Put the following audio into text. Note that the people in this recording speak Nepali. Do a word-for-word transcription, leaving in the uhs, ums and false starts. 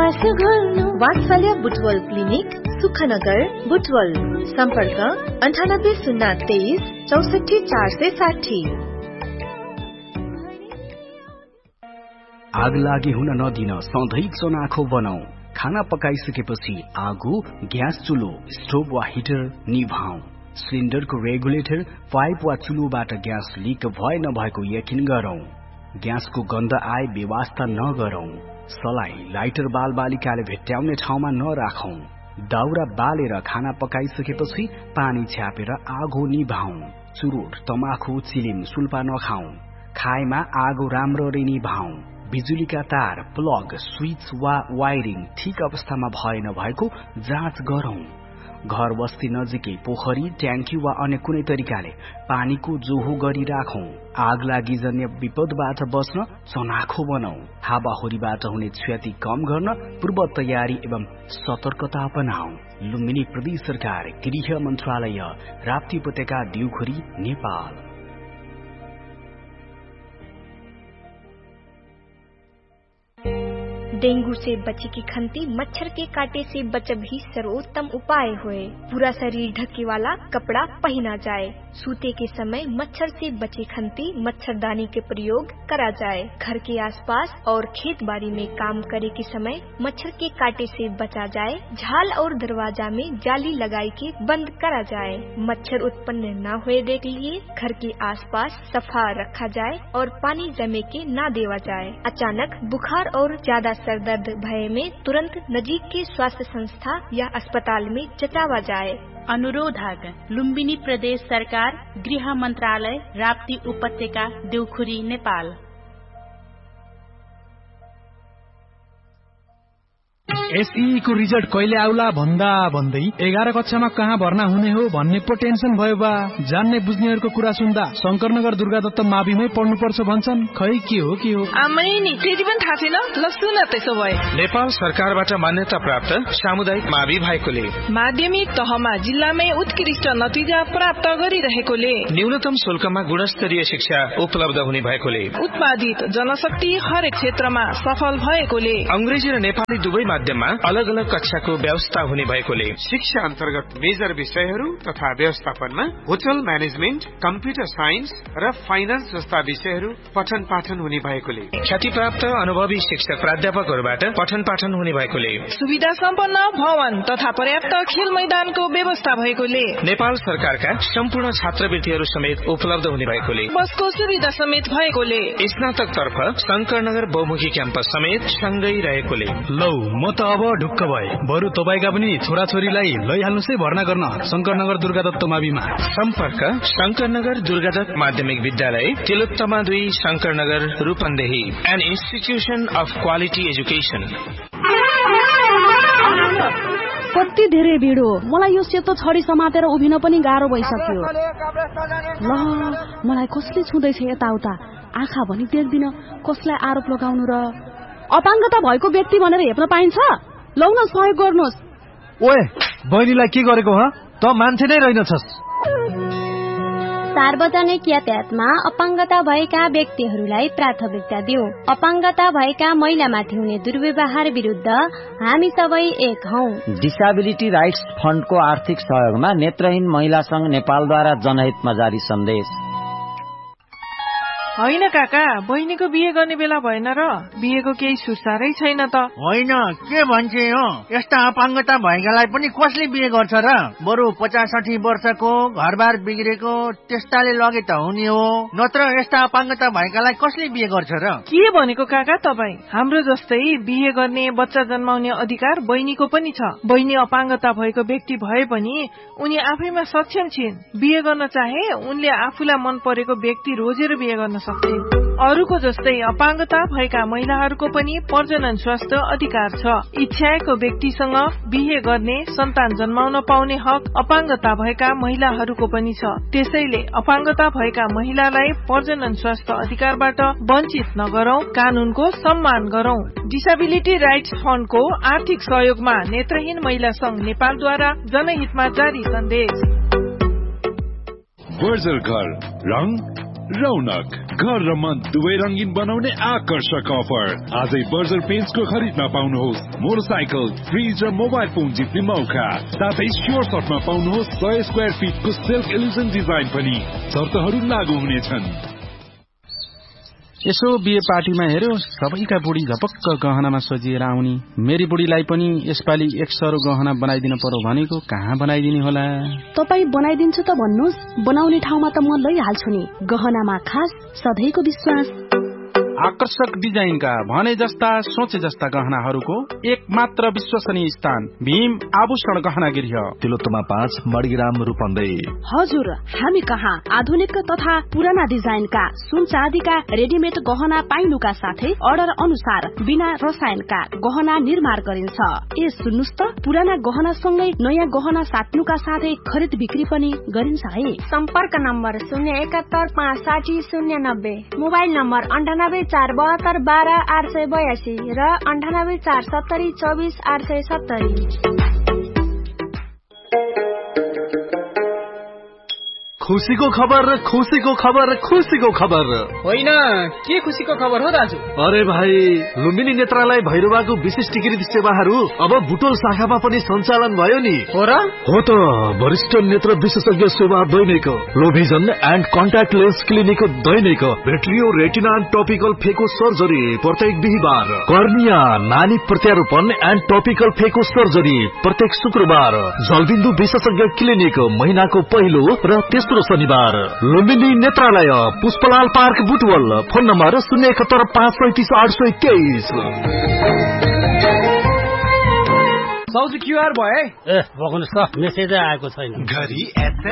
विश्वास गर्नु। वात्सल्य बुटवल क्लिनिक, सुखनगर, बुटवल। सम्पर्क अन्ठानब्बे शून्य तेइस चौसठी चार सय साठी। आग लागि हुन नदिन सधैँ चनाखो बनाऊ। खाना पकाइसकेपछि आगो, ग्यास चुलो, स्टोभ वा हिटर निभाऊ। सिलिन्डरको रेगुलेटर, पाइप वा चुलोबाट ग्यास लिक भए नभएको यकिन गरौं। ग्यासको गन्ध आए बेवास्ता नगरौं। सलाई, लाइटर बाल बालिकाले भेट्टाउने ठाउँमा नराखौं। दाउरा बालेर खाना पकाइसकेपछि पानी छ्यापेर आगो निभाऊ। चुरोट, तमाखु, चिलिम, सुल्पा नखाऊ। खाएमा आगो राम्ररी निभाऊ। बिजुलीका तार, प्लग, स्विच वा वायरिङ ठिक अवस्थामा भए नभएको जाँच गरौं। घर बस्ती नजिकै पोखरी, ट्याङ्की वा अन्य कुनै तरिकाले पानीको जोहो गरिराखौं। आग लागि जन्य विपदबाट बच्न चनाखो बनाऊ। हावाहुरीबाट हुने क्षति कम गर्न पूर्व तयारी एवं सतर्कता अपनाऊ। लुम्बिनी प्रदेश सरकार, गृह मन्त्रालय, राप्ती उपत्यका, दिउखुरी, नेपाल। डेंगू से बचे की खंती मच्छर के काटे से बचब ही सर्वोत्तम उपाय होए। पूरा शरीर ढके वाला कपड़ा पहना जाए। सूते के समय मच्छर से बचे खंती मच्छरदानी के प्रयोग करा जाए। घर के आसपास और खेत बाड़ी में काम करे के समय मच्छर के काटे से बचा जाए। झाल और दरवाजा में जाली लगाई के बंद करा जाए। मच्छर उत्पन्न न हुए देख लिए घर के आसपास सफा रखा जाए और पानी जमे के न देवा जाए। अचानक बुखार और ज्यादा सर दर्द भय में तुरंत नजीक के स्वास्थ्य संस्था या अस्पताल में जचावा जाए। अनुरोधक लुम्बिनी प्रदेश सरकार, गृह मन्त्रालय, राप्ती उपत्यका, देउखुरी, नेपाल। एसई को रिजल्ट कहिले आउला भन्दा भन्दै एघार कक्षामा कहाँ भर्ना हुने हो भन्ने पो टेन्सन भयो बा। जान्ने बुझ्नेहरूको कुरा सुन्दा शंकरनगर दुर्गादत्त माविमै पढ्नुपर्छ भन्छन्। खै के हो के हो आमै नि त्यति पनि थाहा छैन। ल सुन त्यसो भए नेपाल सरकारबाट मान्यता प्राप्त सामुदायिक मावि भएकोले माध्यमिक तहमा जिल्लामै उत्कृष्ट नतिजा प्राप्त गरिरहेकोले न्यूनतम शुल्कमा गुणस्तरीय शिक्षा उपलब्ध हुने भएकोले उत्पादित जनशक्ति हरेक क्षेत्रमा सफल भएकोले अंग्रेजी र नेपाली दुवै माध्यममा अलग अलग कक्षाको व्यवस्था हुने भएकोले शिक्षा अन्तर्गत मेजर विषयहरू तथा व्यवस्थापनमा होटल म्यानेजमेन्ट, कम्प्युटर साइन्स र फाइनान्स जस्ता विषयहरू पठन पाठन हुने भएकोले ख्यातिप्राप्त अनुभवी शिक्षक प्राध्यापकहरूबाट पठन पाठन हुने भएकोले सुविधा सम्पन्न भवन तथा पर्याप्त खेल मैदानको व्यवस्था भएकोले नेपाल सरकारका सम्पूर्ण छात्रवृत्तिहरू समेत उपलब्ध हुने भएकोले बसको सुविधा समेत भएकोले स्नातक तर्फ शंकरनगर बहुमुखी क्याम्पस समेत सँगै रहेकोले लौ म त अब ढुक्क भए। बरु तपाईका पनि छोराछोरीलाई लैहाल्नुस् है भर्ना गर्न शंकरनगर दुर्गादत्त माविमा। सम्पर्क शंकरनगर दुर्गादत्त माध्यमिक विद्यालय, तिलोत्तमा दुई, Shankar Nagar, Rupandehi. An institution of quality education. कति धेरै भिड हो। मलाई यो सेतो छडी समातेर उभिन पनि गाह्रो भइसक्यो। ल मलाई कसले छुँदैछ यताउता, आँखा भनी देख्दिन, कसलाई आरोप लगाउनु र। अपाङ्गता भएको व्यक्ति भनेर हेप्न पाइन्छ? लौ न सहयोग गर्नुहोस्। ओए बहिनीलाई के गरेको ह? त मान्छे नै रहेनछस्। सार्वजनिक यातायातमा अपाङ्गता भएका व्यक्तिहरूलाई प्राथमिकता दिऊ। अपाङ्गता भएका महिलामाथि हुने दुर्व्यवहार विरुद्ध हामी सबै एक हौ। डिसेबिलिटी राइट्स फण्डको आर्थिक सहयोगमा नेत्रहीन महिला संघ नेपालद्वारा जनहितमा जारी सन्देश। होइन काका, बहिनीको बिहे गर्ने बेला भएन र? बिहेको केही सुसारै छैन त। होइन के भन्छे हो, यस्ता अपाङ्गता भएकालाई पनि कसले बिहे गर्छ र? बरु पचास साठी वर्षको घरबार बिग्रेको त्यस्ताले लगे त हुने हो, नत्र यस्ता अपाङ्गता भएकालाई कसले बिहे गर्छ र? के भनेको काका तपाई? हाम्रो जस्तै बिहे गर्ने, बच्चा जन्माउने अधिकार बहिनीको पनि छ। बहिनी अपाङ्गता भएको व्यक्ति भए पनि उनी आफैमा सक्षम छिन्। बिहे गर्न चाहे उनले आफूलाई मन परेको व्यक्ति रोजेर बिहे गर्न अरूको जस्तै अपाङ्गता भएका महिलाहरूको पनि प्रजनन स्वास्थ्य अधिकार छ। इच्छाएको व्यक्तिसँग बिहे गर्ने, सन्तान जन्माउन पाउने हक अपाङ्गता भएका महिलाहरूको पनि छ। त्यसैले अपाङ्गता भएका महिलालाई प्रजनन स्वास्थ्य अधिकारबाट वञ्चित नगरौं, कानूनको सम्मान गरौं। डिसेबिलिटी राइट्स फण्डको आर्थिक सहयोगमा नेत्रहीन महिला संघ नेपालद्वारा जनहितमा जारी सन्देश। बर्जर घर रङ रौनक घर र मन दुवै रंगीन बनाउने आकर्षक अफर। आजै बर्जर पेन्ट्सको खरिदमा पाउनुहोस् मोटरसाइकल, फ्रिज र मोबाइल फोन जित्ने मौका। साथै स्योर सर्टमा पाउनुहोस् सय स्क्वायर फिटको सेल्फ इल्युजन डिजाइन पनि। शर्तहरू लागू हुनेछन्। यसो बिहे पार्टीमा हेर्यो सबैका बुढी झपक्क गहनामा सजिएर आउने। मेरी बुढीलाई पनि यसपालि एक सरो गहना बनाइदिन पर्यो भनेको कहाँ बनाइदिने होला? तपाई बनाइदिन्छु त भन्नुहोस्, बनाउने ठाउँमा त म लैहाल्छु नि। गहनामा खास सधैँको विश्वास। आकर्षक डिजाइनका भने जस्ता सोचे जस्ता गहनाहरूको एक मात्र विश्वसनीय स्थान भीम आभूषण गहना गृह, तिलोत्तमा पाँच मडग्राम रूपन्देही। हजुर, हामी कहाँ आधुनिक तथा पुराना डिजाइनका सुन चाँदीका रेडिमेड गहना पाइनुका साथै अर्डर अनुसार बिना रसायनका गहना निर्माण गरिन्छ। ए सुन्नुस् त, पुराना गहना सँगै नयाँ गहना साट्नुका साथै खरिद बिक्री पनि गरिन्छ है। सम्पर्क नम्बर शून्य एकात्तर पाँच साठी शून्य नब्बे, मोबाइल नम्बर अन्ठानब्बे चार बहत्तर बाह्र आठ सय बयासी र अन्ठानब्बे चार सत्तरी चौबिस आठ सय सत्तरी। खुसीको खबर र खुसीको खबर र खुसीको खबर होइन, के खुसीको खबर हो दाजु? अरे भाइ, लुम्बिनी नेत्रालय भैरवाको विशिष्टीकृत सेवाहरू अब बुटोल शाखामा पनि सञ्चालन भयो नि। हो र? हो त, वरिष्ठ नेत्र विशेषज्ञ सेवा दैनिक लोभिजन and contact lens clinic Dainik भेट्रियो retina and topical फेको सर्जरी प्रत्येक बिहिबार, कर्निया नानी प्रत्यारोपण एन्ड टपिकल फेको सर्जरी प्रत्येक शुक्रबार, जलबिन्दु विशेषज्ञ क्लिनिक महिनाको पहिलो र तेस्रो शनिबार, लुम्बिनी नेत्रालय Pushpalal park Butwal, phone number शून्य एकहत्तर पाँच सैतिस आठ सय तेइस। साउजी क्युआर भयो है? ए बग्नुहोस् त, मेसेजै आएको छैन। घरी